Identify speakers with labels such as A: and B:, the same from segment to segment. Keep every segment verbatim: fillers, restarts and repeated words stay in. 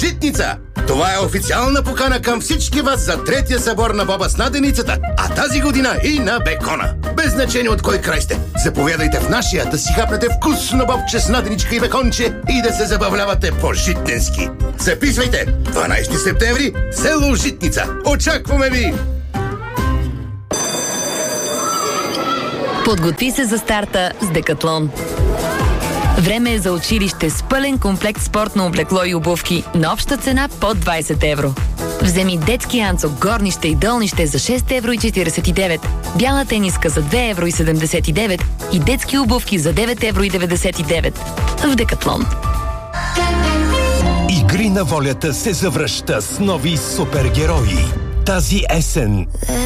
A: Житница! Това е официална покана към всички вас за третия събор на боба с наденицата, а тази година и на бекона. Без значение от кой край сте. Заповядайте в нашия да си хапнете вкусно бобче с наденичка и беконче и да се забавлявате по-житненски. Записвайте! дванайсети септември, село Житница. Очакваме ви!
B: Подготви се за старта с Декатлон. Време е за училище с пълен комплект спортно облекло и обувки на обща цена под двайсет евро. Вземи детски анцук, горнище и долнище за шест евро и четирийсет и девет, бяла тениска за две евро и седемдесет и девет и детски обувки за девет евро и деветдесет и девет. В Декатлон.
C: Игри на волята се завръща с нови супергерои. Тази есен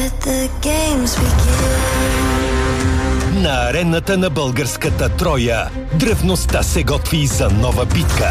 C: на арената на българската Троя древността се готви за нова битка.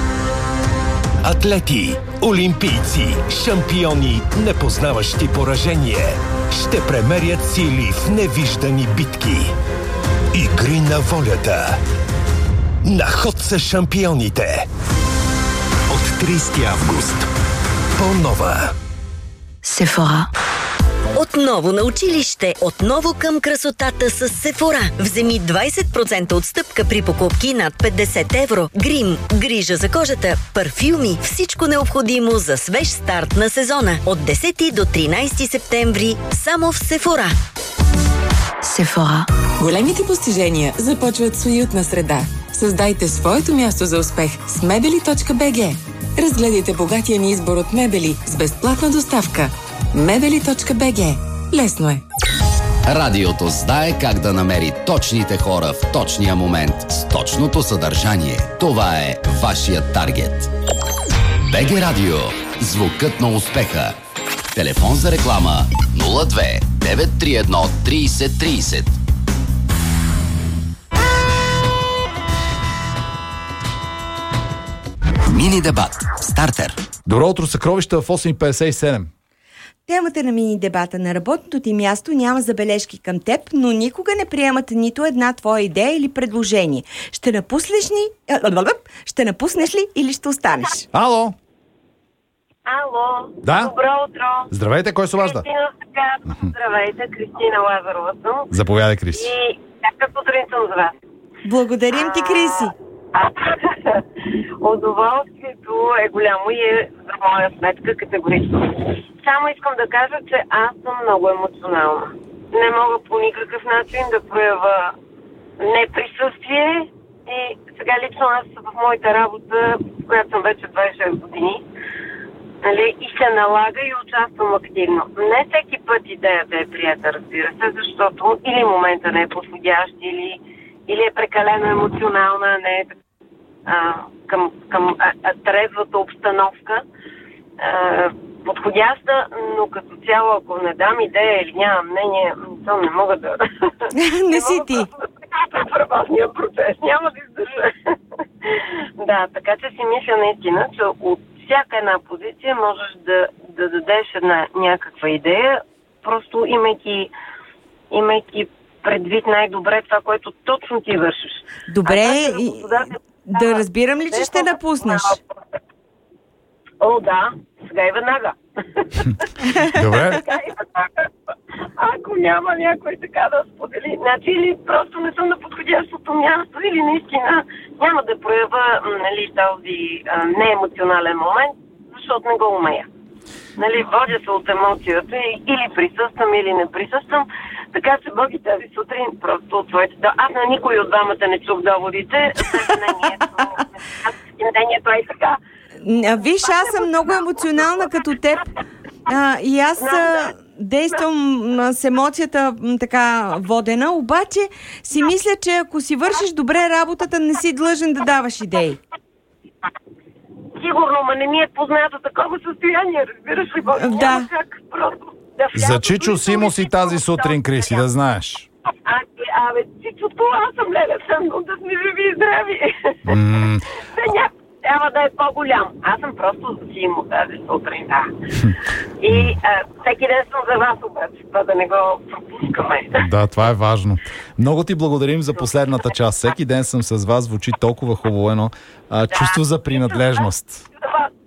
C: Атлети, олимпийци, шампиони, непознаващи поражение, ще премерят сили в невиждани битки. Игри на волята. На ход са шампионите. От трийсети август. По-нова.
B: Сефора.
D: Отново на училище, отново към красотата с Сефора. Вземи двайсет процента отстъпка при покупки над петдесет евро. Грим, грижа за кожата, парфюми, всичко необходимо за свеж старт на сезона. От десети до тринайсети септември само в Сефора.
B: Сефора.
E: Големите постижения започват с уютна среда. Създайте своето място за успех с мебели точка би джи. Разгледайте богатия ни избор от мебели с безплатна доставка. мебели точка би джи. Лесно е.
F: Радиото знае как да намери точните хора в точния момент с точното съдържание. Това е вашият таргет. БГ Радио. Звукът на успеха. Телефон за реклама нула две девет три едно трийсет трийсет. Мини дебат. Стартер.
G: Добро утро, съкровища в осем петдесет и седем.
H: Темата на мини-дебата: на работното ти място няма забележки към теб, но никога не приемат нито една твоя идея или предложение. Ще напуснеш ли, ще напуснеш ли или ще останеш?
G: Ало!
I: Ало!
G: Да?
I: Добро утро!
G: Здравейте, кой се обажда?
I: Кристина Сакат. Здравейте, Кристина Лазарова съм.
G: Заповядай, Криси.
I: И всяка сутрин съм с вас.
H: Благодарим ти, Криси.
I: Удоволствието е голямо и е за моя сметка категорично. Само искам да кажа, че аз съм много емоционална. Не мога по никакъв начин да проява неприсъствие и сега лично аз в моята работа, в която съм вече двайсет и шест години, нали, и се налага и участвам активно. Не всеки път идеята е прията, разбира се, защото или момента не е подходящ, или, или е прекалено емоционална, не е а, към, към а, а, трезвата обстановка а, подходяща, но като цяло, ако не дам идея или нямам мнение, то не мога да...
H: Не си ти.
I: Правосния процес. Няма да издържа. Да, така че си мисля наистина, че от всяка една позиция можеш да, да дадеш една някаква идея, просто имайки, имайки предвид най-добре това, което точно ти вършиш.
H: Добре,
I: а,
H: и... да разбирам ли, че ще напуснеш?
I: О, да, сега и веднага.
G: Добре.
I: Сега и веднага. Ако няма някой така да сподели, значи или просто не съм на подходящото място, или наистина няма да проява, нали, този а, неемоционален момент, защото не го умея. Нали, водя се от емоцията и или присъствам, или не присъствам. Така че Боги тази сутрин просто от твоите... Да, аз на никой от двамата не чух доводите. Мнението е така.
H: Виж, аз съм много емоционална като теб а, и аз а, действам а, с емоцията м, така водена, обаче си мисля, че ако си вършиш добре работата, не си длъжен да даваш идеи.
I: Сигурно, ма не ми е познато такова състояние, разбираш ли, Боги?
H: Да.
I: Няма как просто да вляза.
G: За Чичо Симо си тази сутрин, Криси, да знаеш.
I: А, абе, Чичото, аз съм леля съм, но да сме живи и здрави.
G: М-
I: Трябва да е по-голям. Аз съм просто за Симо тази сутрин, да. И а, всеки ден съм за вас обаче, това да не го пропускаме.
G: Да, това е важно. Много ти благодарим за последната част. Всеки ден съм с вас, звучи толкова хубаво, едно а, чувство за принадлежност.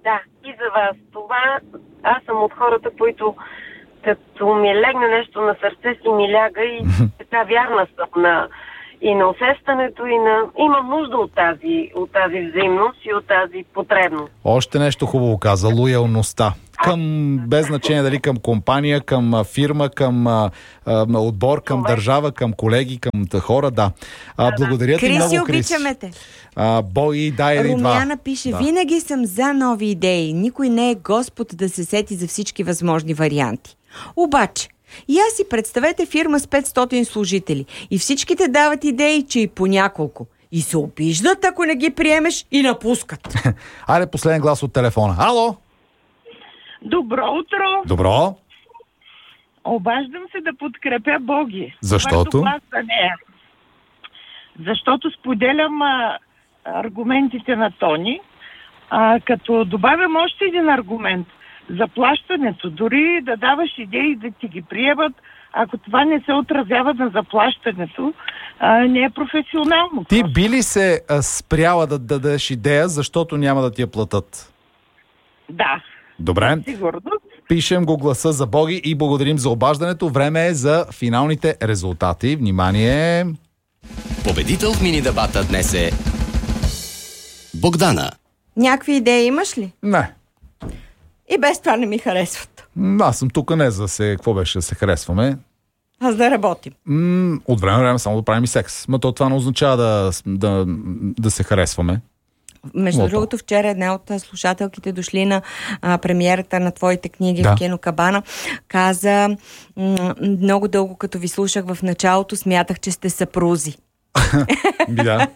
I: Да, и за вас. Това, аз съм от хората, които като ми легне нещо на сърце си ми ляга и така вярна съм на и на усещането, и на... Имам нужда от тази, от тази взаимност и от тази потребност.
G: Още нещо хубаво каза. Лоялността. Към, без значение дали към компания, към фирма, към а, а, отбор, към Човек. държава, към колеги, към хора, да. А, благодаря ти
H: Криси,
G: много, Крис.
H: обичаме те.
G: А, Бой, дай или два.
H: Румяна пише,
G: да.
H: Винаги съм за нови идеи. Никой не е Господ да се сети за всички възможни варианти. Обаче, и аз си представете фирма с петстотин служители и всичките дават идеи, че и по няколко. И се обиждат, ако не ги приемеш, и напускат.
G: Айде, последен глас от телефона. Ало!
J: Добро утро!
G: Добро!
J: Обаждам се да подкрепя Боги.
G: Защото?
J: Това за нея. Защото споделям а, аргументите на Тони, а, като добавям още един аргумент. Заплащането, дори да даваш идеи да ти ги приемат, ако това не се отразява на заплащането, а, не е професионално.
G: Ти би ли се а, спряла да дадеш идея, защото няма да ти я платят?
J: Да.
G: Добре.
J: Сигурно.
G: Пишем го гласа за Боги и благодарим за обаждането. Време е за финалните резултати. Внимание!
F: Победител в мини-дебата днес е Богдана.
H: Някакви идеи имаш ли?
G: Не.
H: И без това не ми харесват.
G: Аз съм тук не за да се... Какво беше да се харесваме?
H: Аз да работим.
G: М- от време на време само да правим и секс. Но то това не означава да, да, да се харесваме.
H: Между
G: Лото.
H: другото, вчера една от слушателките дошли на а, премиерата на твоите книги
G: да.
H: в Кино Кабана, каза, м- много дълго като ви слушах в началото, смятах, че сте съпрузи.
G: Да.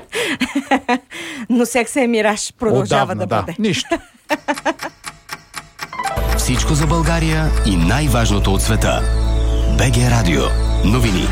H: Но секса е мираж, продължава
G: Отдавна,
H: да
G: да
H: бъде.
G: Нищо.
F: Всичко за България и най-важното от света. БГ Радио. Новини.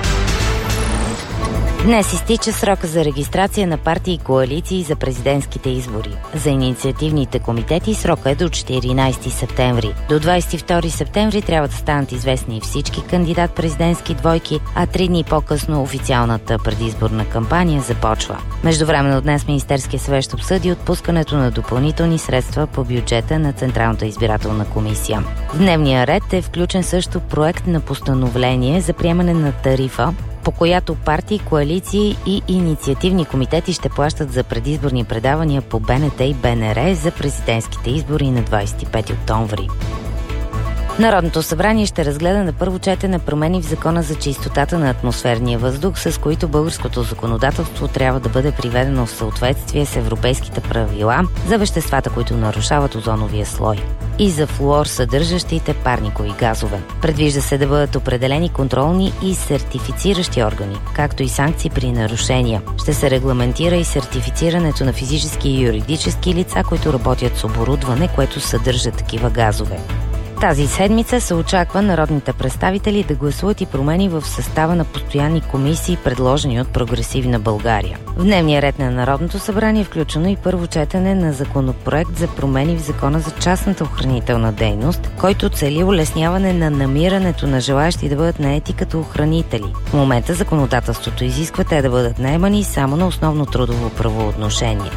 K: Днес изтича срока за регистрация на партии и коалиции за президентските избори. За инициативните комитети срока е до четиринайсети септември. До двайсет и втори септември трябва да станат известни всички кандидат-президентски двойки, а три дни по-късно официалната предизборна кампания започва. Междувременно днес Министерския съвет ще обсъди отпускането на допълнителни средства по бюджета на Централната избирателна комисия. В дневния ред е включен също проект на постановление за приемане на тарифа, по която партии, коалиции и инициативни комитети ще плащат за предизборни предавания по БНТ и БНР за президентските избори на двайсет и пети октомври. Народното събрание ще разгледа на първо четене промени в Закона за чистотата на атмосферния въздух, с които българското законодателство трябва да бъде приведено в съответствие с европейските правила за веществата, които нарушават озоновия слой, и за флуор, съдържащите парникови газове. Предвижда се да бъдат определени контролни и сертифициращи органи, както и санкции при нарушения. Ще се регламентира и сертифицирането на физически и юридически лица, които работят с оборудване, което съдържа такива газове. Тази седмица се очаква народните представители да гласуват и промени в състава на постоянни комисии, предложени от Прогресивна България. В дневния ред на Народното събрание е включено и първо четене на законопроект за промени в Закона за частната охранителна дейност, който цели улесняване на намирането на желаещи да бъдат наети като охранители. В момента законодателството изисква те да бъдат наемани само на основно трудово правоотношение.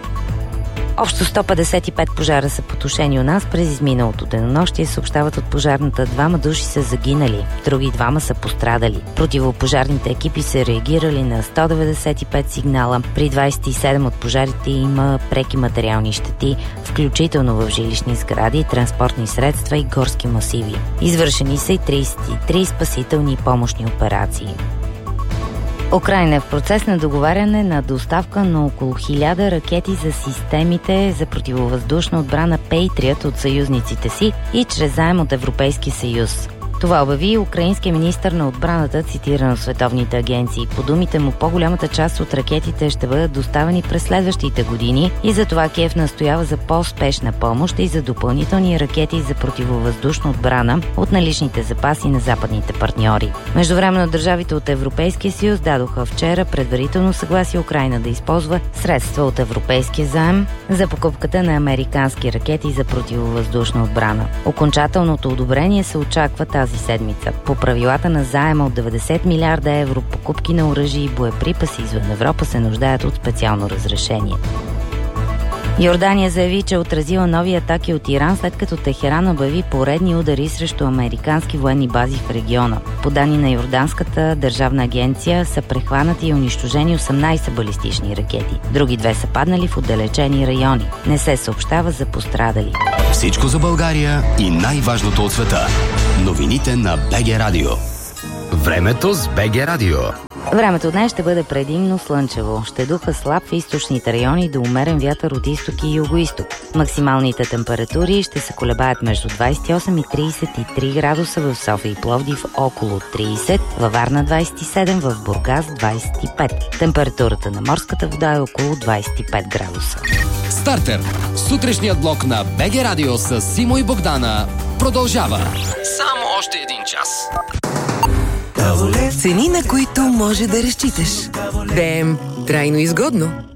K: Общо сто петдесет и пет пожара са потушени у нас през изминалото денонощие, съобщават от пожарната. Двама души са загинали, други двама са пострадали. Противопожарните екипи са реагирали на сто деветдесет и пет сигнала. При двайсет и седем от пожарите има преки материални щети, включително в жилищни сгради, транспортни средства и горски масиви. Извършени са и трийсет и три спасителни и помощни операции. Украйна е в процес на договаряне на доставка на около хиляда ракети за системите за противовъздушна отбрана Patriot от съюзниците си и чрез заем от Европейския съюз. Това обяви украинския министър на отбраната, цитиран от световните агенции. По думите му, по-голямата част от ракетите ще бъдат доставени през следващите години и затова Киев настоява за по-спешна помощ и за допълнителни ракети за противовъздушна отбрана от наличните запаси на западните партньори. Междувременно държавите от Европейския съюз дадоха вчера предварително съгласие Украйна да използва средства от европейския заем за покупката на американски ракети за противовъздушна отбрана. Окончателното одобрение се очаква тази седмица. По правилата на заема от деветдесет милиарда евро, покупки на оръжие и боеприпаси извън Европа се нуждаят от специално разрешение. Йордания заяви, че е отразила нови атаки от Иран, след като Техеран обяви поредни удари срещу американски военни бази в региона. По данни на Йорданската държавна агенция са прехванати и унищожени осемнайсет балистични ракети. Други две са паднали в отдалечени райони. Не се съобщава за пострадали.
F: Всичко за България и най-важното от света. Новините на БГ Радио. Времето с БГ Радио.
K: Времето днес ще бъде предимно слънчево. Ще духа слаб в източните райони до умерен вятър от изток и югоизток. Максималните температури ще се колебаят между двайсет и осем и трийсет и три градуса в София и Пловдив, около трийсет, във Варна двайсет и седем, в Бургас двайсет и пет. Температурата на морската вода е около двайсет и пет градуса.
F: Стартер. Сутрешният блок на БГ Радио с Симо и Богдана продължава. Само още един час.
L: Цени, на които може да разчиташ. Дем, трайно изгодно.